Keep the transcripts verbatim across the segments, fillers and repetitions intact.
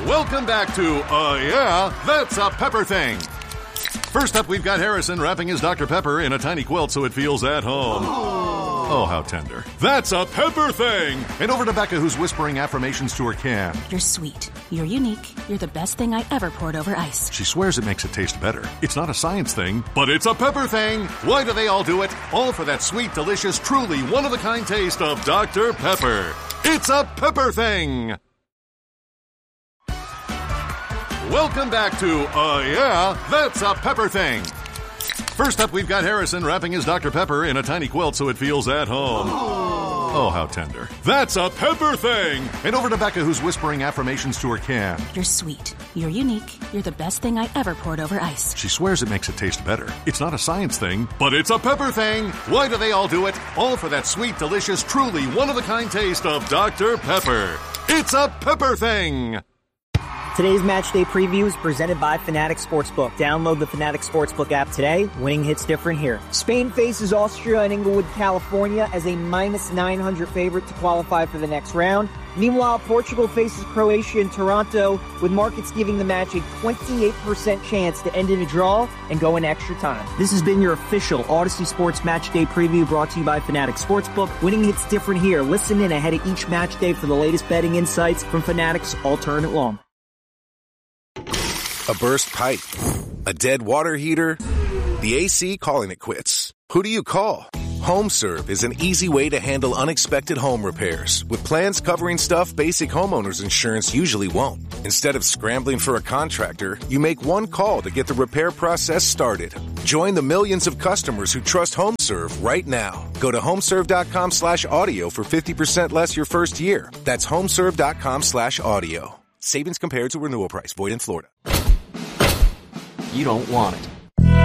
Welcome back to, uh, yeah, That's a Pepper Thing. First up, we've got Harrison wrapping his Doctor Pepper in a tiny quilt so it feels at home. Oh, how tender. That's a Pepper Thing! And over to Becca, who's whispering affirmations to her can. You're sweet. You're unique. You're the best thing I ever poured over ice. She swears it makes it taste better. It's not a science thing, but it's a Pepper Thing! Why do they all do it? All for that sweet, delicious, truly one-of-a-kind taste of Doctor Pepper. It's a Pepper Thing! Welcome back to, uh, yeah, That's a Pepper Thing. First up, we've got Harrison wrapping his Doctor Pepper in a tiny quilt so it feels at home. Oh, how tender. That's a Pepper Thing! And over to Becca, who's whispering affirmations to her can. You're sweet. You're unique. You're the best thing I ever poured over ice. She swears it makes it taste better. It's not a science thing, but it's a Pepper Thing! Why do they all do it? All for that sweet, delicious, truly one-of-a-kind taste of Doctor Pepper. It's a Pepper Thing! Today's match day preview is presented by Fanatics Sportsbook. Download the Fanatics Sportsbook app today. Winning hits different here. Spain faces Austria in Inglewood, California as a minus nine hundred favorite to qualify for the next round. Meanwhile, Portugal faces Croatia in Toronto, with markets giving the match a twenty-eight percent chance to end in a draw and go in extra time. This has been your official Odyssey Sports Match Day preview brought to you by Fanatics Sportsbook. Winning hits different here. Listen in ahead of each match day for the latest betting insights from Fanatics All Tournament Long. A burst pipe, a dead water heater, the A C calling it quits. Who do you call? HomeServe is an easy way to handle unexpected home repairs with plans covering stuff basic homeowners insurance usually won't. Instead of scrambling for a contractor, you make one call to get the repair process started. Join the millions of customers who trust HomeServe right now. Go to homeserve.com slash audio for fifty percent less your first year. That's homeserve.com slash audio. Savings compared to renewal price. Void in Florida. You don't want it.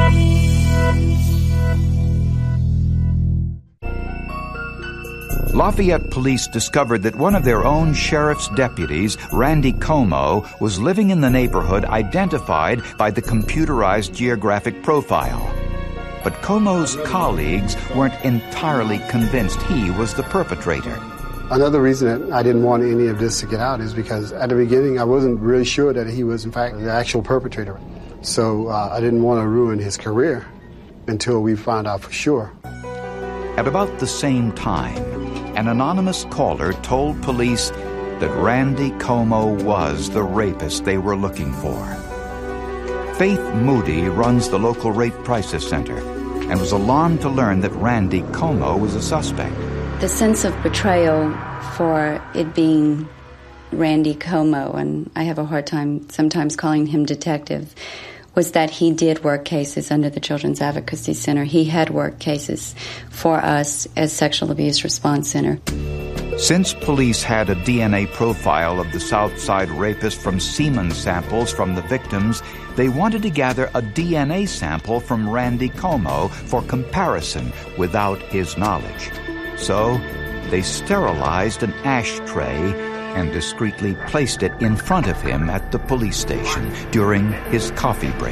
Lafayette police discovered that one of their own sheriff's deputies, Randy Como, was living in the neighborhood identified by the computerized geographic profile. But Como's colleagues weren't entirely convinced he was the perpetrator. Another reason that I didn't want any of this to get out is because at the beginning I wasn't really sure that he was in fact the actual perpetrator. So uh, I didn't want to ruin his career until we found out for sure. At about the same time, an anonymous caller told police that Randy Como was the rapist they were looking for. Faith Moody runs the local Rape Crisis Center and was alarmed to learn that Randy Como was a suspect. The sense of betrayal for it being Randy Como, and I have a hard time sometimes calling him detective, was that he did work cases under the Children's Advocacy Center. He had worked cases for us as Sexual Abuse Response Center. Since police had a D N A profile of the Southside rapist from semen samples from the victims, they wanted to gather a D N A sample from Randy Como for comparison without his knowledge. So they sterilized an ashtray and discreetly placed it in front of him at the police station during his coffee break.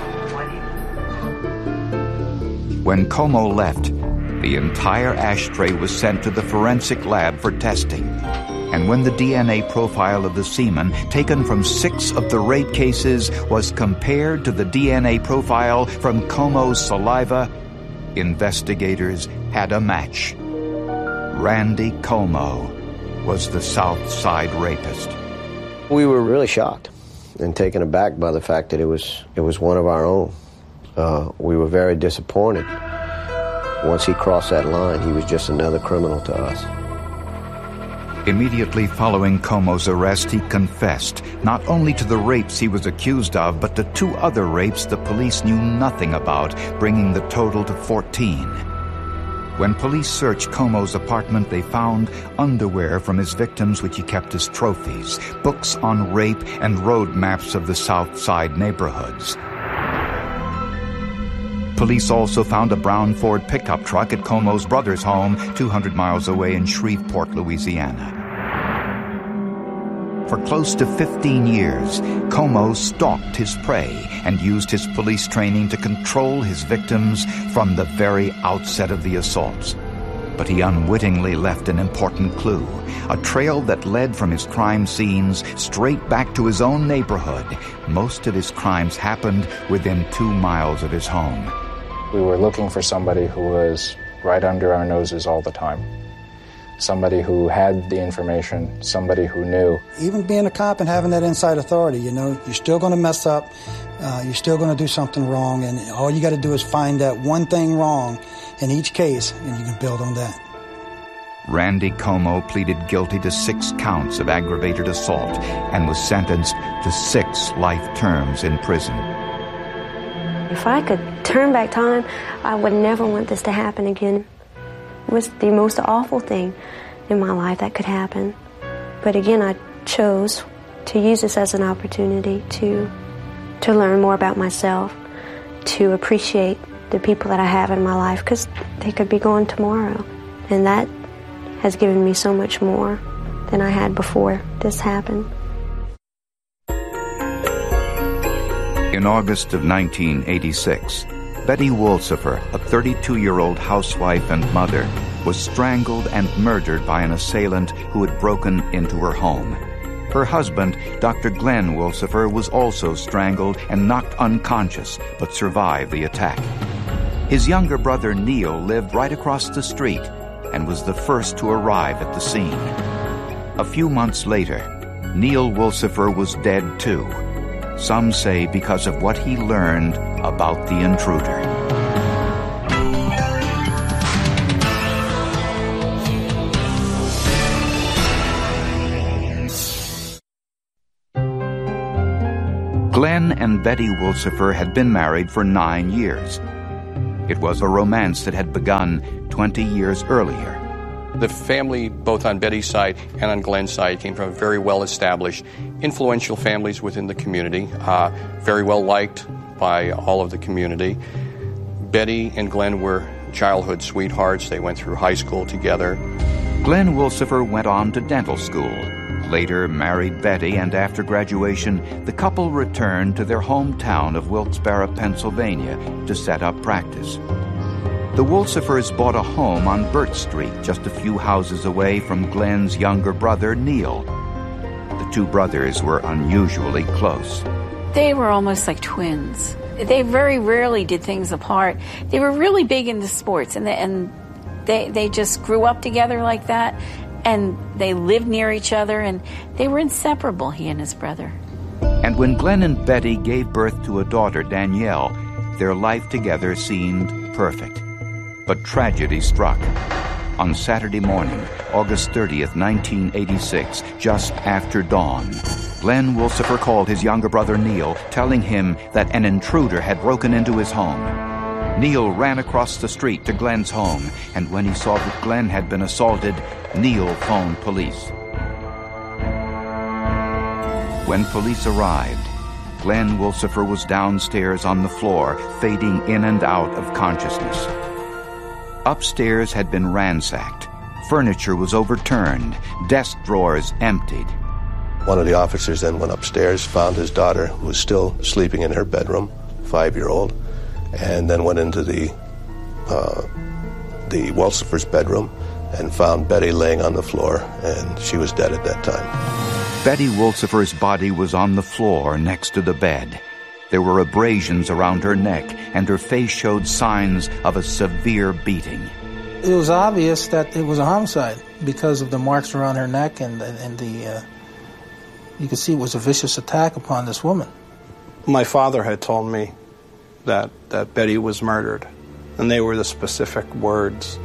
When Como left, the entire ashtray was sent to the forensic lab for testing. And when the D N A profile of the semen taken from six of the rape cases was compared to the D N A profile from Como's saliva, investigators had a match. Randy Como was the South Side rapist. We were really shocked and taken aback by the fact that it was it was one of our own. Uh, we were very disappointed. Once he crossed that line, he was just another criminal to us. Immediately following Como's arrest, he confessed not only to the rapes he was accused of, but to two other rapes the police knew nothing about, bringing the total to fourteen. When police searched Como's apartment, they found underwear from his victims which he kept as trophies, books on rape, and road maps of the South Side neighborhoods. Police also found a brown Ford pickup truck at Como's brother's home, two hundred miles away in Shreveport, Louisiana. For close to fifteen years, Como stalked his prey and used his police training to control his victims from the very outset of the assaults. but he unwittingly left an important clue, a trail that led from his crime scenes straight back to his own neighborhood. Most of his crimes happened within two miles of his home. We were looking for somebody who was right under our noses all the time. Somebody who had the information, somebody who knew. Even being a cop and having that inside authority, you know, you're still going to mess up, uh, you're still going to do something wrong, and all you got to do is find that one thing wrong in each case, and you can build on that. Randy Como pleaded guilty to six counts of aggravated assault and was sentenced to six life terms in prison. If I could turn back time, I would never want this to happen again. It was the most awful thing in my life that could happen. But again, I chose to use this as an opportunity to to learn more about myself, to appreciate the people that I have in my life, because they could be gone tomorrow. And that has given me so much more than I had before this happened. In August of nineteen eighty-six, Betty Wolsifer, a thirty-two-year-old housewife and mother, was strangled and murdered by an assailant who had broken into her home. Her husband, Doctor Glenn Wolsifer, was also strangled and knocked unconscious, but survived the attack. His younger brother, Neil, lived right across the street and was the first to arrive at the scene. A few months later, Neil Wolsifer was dead too. Some say because of what he learned about the intruder. Glenn and Betty Wolsifer had been married for nine years. It was a romance that had begun twenty years earlier. The family, both on Betty's side and on Glenn's side, came from very well-established, influential families within the community, uh, very well liked by all of the community. Betty and Glenn were childhood sweethearts. They went through high school together. Glenn Wolsifer went on to dental school, later married Betty, and after graduation, the couple returned to their hometown of Wilkes-Barre, Pennsylvania, to set up practice. The Wolsifers bought a home on Burt Street, just a few houses away from Glenn's younger brother, Neil. The two brothers were unusually close. They were almost like twins. They very rarely did things apart. They were really big into sports, and they, and they, they just grew up together like that, and they lived near each other, and they were inseparable, he and his brother. And when Glenn and Betty gave birth to a daughter, Danielle, their life together seemed perfect. But tragedy struck. On Saturday morning, August thirtieth, nineteen eighty-six, just after dawn, Glenn Wolsifer called his younger brother Neil, telling him that an intruder had broken into his home. Neil ran across the street to Glenn's home, and when he saw that Glenn had been assaulted, Neil phoned police. When police arrived, Glenn Wolsifer was downstairs on the floor, fading in and out of consciousness. Upstairs had been ransacked. Furniture was overturned, desk drawers emptied. One of the officers then went upstairs, found his daughter, who was still sleeping in her bedroom, five-year-old, and then went into the uh, the Wolsifer's bedroom and found Betty laying on the floor, and she was dead at that time. Betty Wolsifer's body was on the floor next to the bed. There were abrasions around her neck, and her face showed signs of a severe beating. It was obvious that it was a homicide because of the marks around her neck, and, and the uh, you could see it was a vicious attack upon this woman. My father had told me that, that Betty was murdered, and they were the specific words.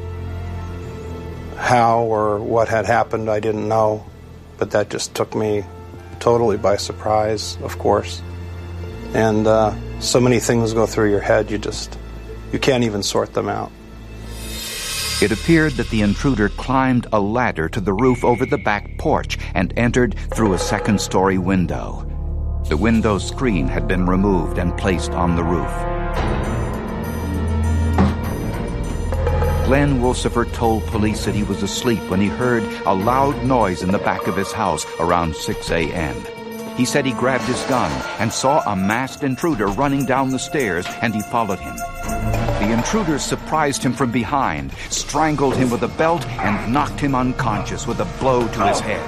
How or what had happened, I didn't know, but that just took me totally by surprise, of course. And uh, so many things go through your head, you just, you can't even sort them out. It appeared that the intruder climbed a ladder to the roof over the back porch and entered through a second-story window. The window screen had been removed and placed on the roof. Glenn Wolsifer told police that he was asleep when he heard a loud noise in the back of his house around six a.m. He said he grabbed his gun and saw a masked intruder running down the stairs, and he followed him. The The intruders surprised him from behind, strangled him with a belt, and knocked him unconscious with a blow to his head.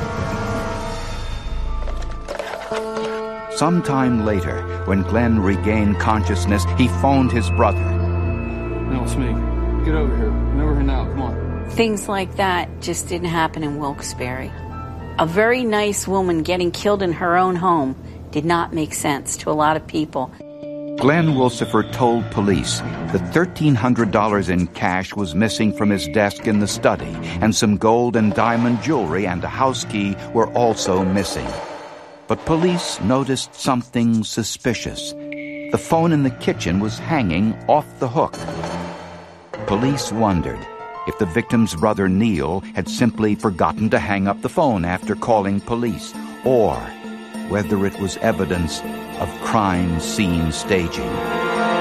Sometime later, when Glenn regained consciousness, he phoned his brother. No, it's me. Get over here. I'm over here now. Come on. Things like that just didn't happen in Wilkes-Barre. A very nice woman getting killed in her own home did not make sense to a lot of people. Glenn Wilsifer told police that thirteen hundred dollars in cash was missing from his desk in the study, and some gold and diamond jewelry and a house key were also missing. But police noticed something suspicious. The phone in the kitchen was hanging off the hook. Police wondered if the victim's brother Neil had simply forgotten to hang up the phone after calling police, or whether it was evidence of crime scene staging.